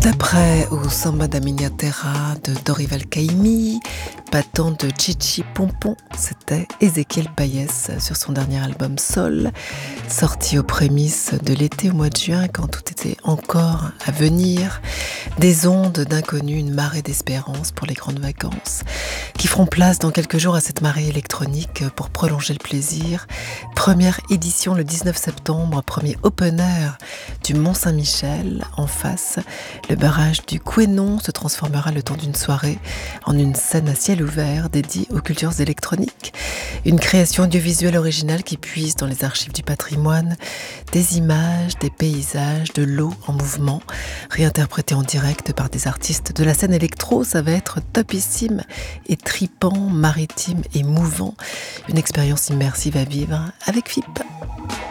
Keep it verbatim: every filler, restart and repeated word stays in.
après au Samba da Minha Terra de Dorival Caymmi, Battant de Chichi Pompon, c'était Ezequiel Payès sur son dernier album Sol, sorti aux prémices de l'été au mois de juin quand tout était encore à venir. Des ondes d'inconnu, une marée d'espérance pour les grandes vacances qui feront place dans quelques jours à cette marée électronique pour prolonger le plaisir. Première édition le dix-neuf septembre, premier open air du Mont-Saint-Michel en face. Le barrage du Couesnon se transformera le temps d'une soirée en une scène à ciel ouvert dédiée aux cultures électroniques. Une création audiovisuelle originale qui puise dans les archives du patrimoine des images, des paysages, de l'eau en mouvement, réinterprétée en direct par des artistes de la scène électro. Ça va être topissime et tripant, maritime et mouvant. Une expérience immersive à vivre avec F I P.